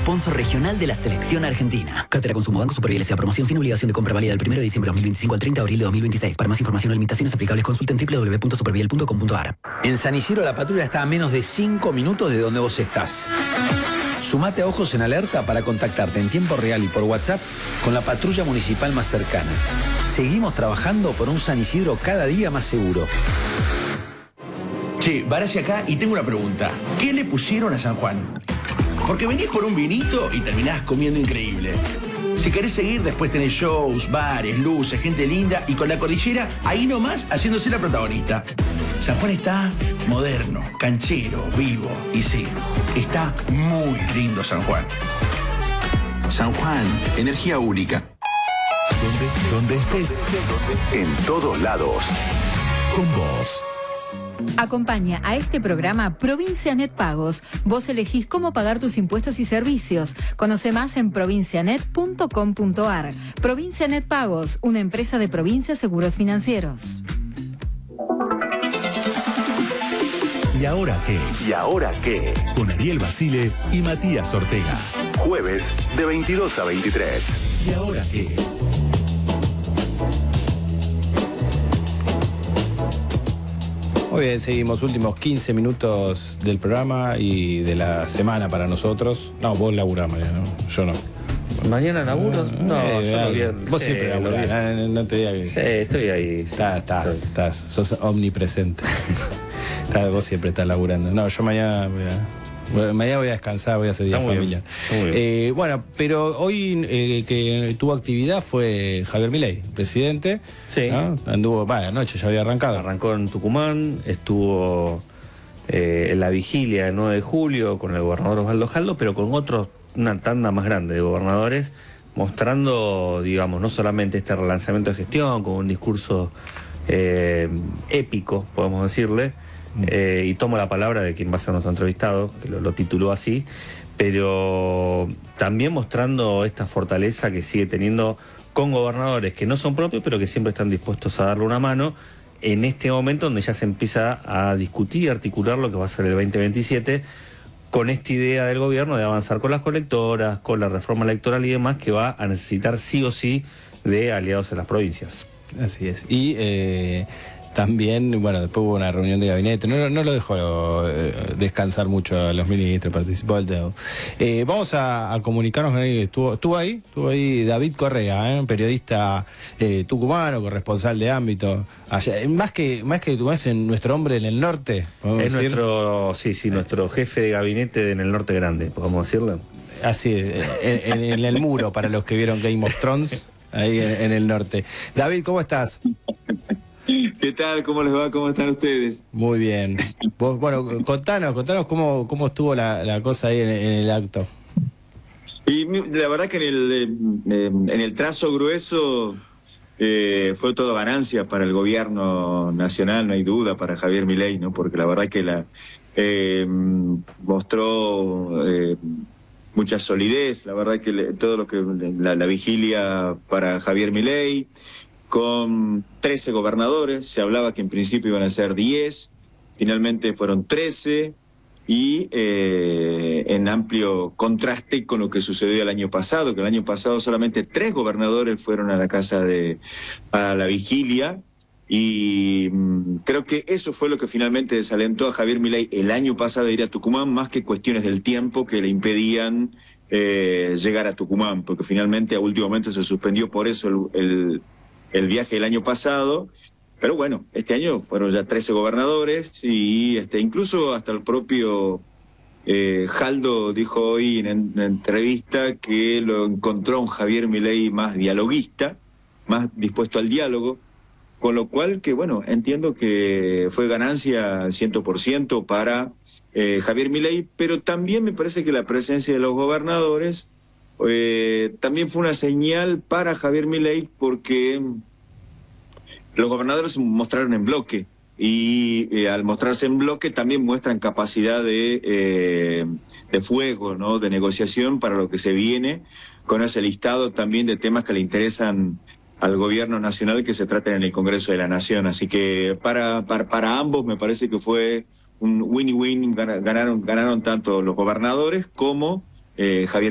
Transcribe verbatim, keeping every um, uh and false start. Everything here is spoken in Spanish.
sponsor regional de la selección argentina. Cartera Consumo Banco Superviel S A Promoción sin obligación de compra válida del primero de diciembre de dos mil veinticinco al treinta de abril de dos mil veintiséis. Para más información o limitaciones aplicables consulten doble u doble u doble u punto superviel punto com punto a r. En San Isidro la patrulla está a menos de cinco minutos de donde vos estás. Sumate a Ojos en Alerta para contactarte en tiempo real y por WhatsApp con la patrulla municipal más cercana. Seguimos trabajando por un San Isidro cada día más seguro. Che, Barassi acá y tengo una pregunta. ¿Qué le pusieron a San Juan? Porque venís por un vinito y terminás comiendo increíble. Si querés seguir, después tenés shows, bares, luces, gente linda y con la cordillera ahí nomás haciéndose la protagonista. San Juan está moderno, canchero, vivo y sí, está muy lindo San Juan. San Juan, energía única. Donde, donde estés, en todos lados, con vos. Acompaña a este programa Provincia Net Pagos. Vos elegís cómo pagar tus impuestos y servicios. Conoce más en provincianet punto com punto a r. Provincia Net Pagos, una empresa de Provincia Seguros Financieros. ¿Y ahora qué? ¿Y ahora qué? Con Ariel Basile y Matías Ortega. Jueves de veintidós a veintitrés. ¿Y ahora qué? Muy bien, seguimos últimos quince minutos del programa y de la semana para nosotros. No, vos laburás mañana, ¿no? Yo no. ¿Mañana laburo? No, eh, yo eh, lo viernes. Vos sí, siempre laburás, no, no te digas que... Sí, estoy ahí. Estás, estás, Estoy. estás, sos omnipresente. Estás, vos siempre estás laburando. No, yo mañana voy a, mañana voy a descansar, voy a hacer día familiar. Eh, bueno, pero hoy eh, que tuvo actividad fue Javier Milei, presidente. Sí. ¿No? Anduvo, vaya, anoche ya había arrancado. Arrancó en Tucumán, estuvo eh, en la vigilia del nueve de julio con el gobernador Osvaldo Jaldo, pero con otros, una tanda más grande de gobernadores, mostrando, digamos, no solamente este relanzamiento de gestión, con un discurso eh, épico, podemos decirle, eh, y tomo la palabra de quien va a ser nuestro entrevistado, que lo, lo tituló así, pero también mostrando esta fortaleza que sigue teniendo con gobernadores que no son propios, pero que siempre están dispuestos a darle una mano, en este momento donde ya se empieza a discutir y articular lo que va a ser el veinte veintisiete, con esta idea del gobierno de avanzar con las colectoras, con la reforma electoral y demás, que va a necesitar sí o sí de aliados en las provincias. Así es. Y eh, también, bueno, después hubo una reunión de gabinete, no, no lo dejó eh, descansar mucho a los ministros, participó del dedo. Eh, vamos a, a comunicarnos con él, estuvo, estuvo ahí, estuvo ahí David Correa, ¿eh? periodista eh, tucumano, corresponsal de ámbito, allá, más que más que Tucumán, es nuestro hombre en el norte, podemos Es decir. nuestro, sí, sí, nuestro jefe de gabinete en el norte grande, podemos decirlo. Así es, en, en, en el muro, para los que vieron Game of Thrones, ahí en, en el norte. David, ¿cómo estás? ¿Qué tal? ¿Cómo les va? ¿Cómo están ustedes? Muy bien. Vos, bueno, contanos, contanos cómo, cómo estuvo la, la cosa ahí en, en el acto. Y la verdad que en el, eh, en el trazo grueso eh, fue todo ganancia para el gobierno nacional, no hay duda, para Javier Milei, ¿no? Porque la verdad que la eh, mostró eh, mucha solidez, la verdad que le, todo lo que la, la vigilia para Javier Milei, con trece gobernadores, se hablaba que en principio iban a ser diez, finalmente fueron trece, y eh, en amplio contraste con lo que sucedió el año pasado, que el año pasado solamente tres gobernadores fueron a la casa de, a la vigilia, y mmm, creo que eso fue lo que finalmente desalentó a Javier Milei el año pasado de ir a Tucumán, más que cuestiones del tiempo que le impedían eh, llegar a Tucumán, porque finalmente a último momento se suspendió por eso el, el el viaje del año pasado, pero bueno, este año fueron ya trece gobernadores y este incluso hasta el propio eh, Jaldo dijo hoy en una entrevista que lo encontró un Javier Milei más dialoguista, más dispuesto al diálogo, con lo cual que bueno, entiendo que fue ganancia cien por ciento para eh, Javier Milei, pero también me parece que la presencia de los gobernadores Eh, también fue una señal para Javier Milei, porque los gobernadores mostraron en bloque y eh, al mostrarse en bloque también muestran capacidad de, eh, de fuego, ¿no? De negociación para lo que se viene, con ese listado también de temas que le interesan al gobierno nacional que se traten en el Congreso de la Nación. Así que para, para, para ambos me parece que fue un win-win, ganaron, ganaron tanto los gobernadores como eh, Javier